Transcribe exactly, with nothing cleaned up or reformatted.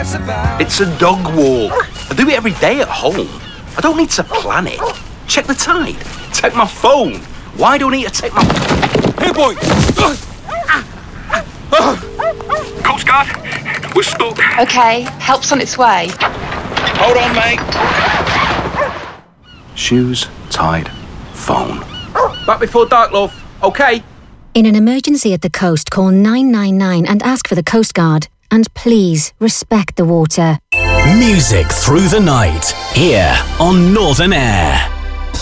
It's a dog walk. I do it every day at home. I don't need to plan it. Check the tide. Take my phone. Why do I need to take my... Hey, boy! Coast Guard, we're stuck. Okay, help's on its way. Hold on, mate. Shoes, tide, phone. Back before dark, love. Okay? In an emergency at the coast, call nine nine nine and ask for the Coast Guard. And please, respect the water. Music through the night, here on Northern Air.